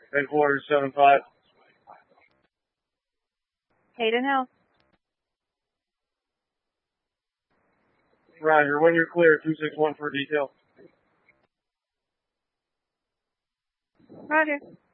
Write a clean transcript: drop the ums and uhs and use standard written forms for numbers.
Headquarters 7-5. Hayden House. Roger. When you're clear, 261 for detail. Roger.